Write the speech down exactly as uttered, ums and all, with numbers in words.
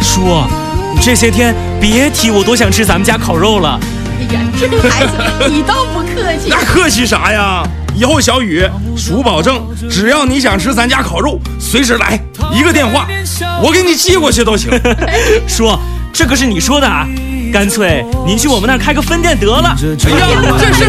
叔，这些天别提我多想吃咱们家烤肉了。 哎呀，这孩子你倒不客气。 那客气啥呀？以后小雨，叔保证，只要你想吃咱家烤肉，随时来，一个电话，我给你寄过去都行。 叔，这可是你说的啊，干脆您去我们那儿开个分店得了。 哎呀，这是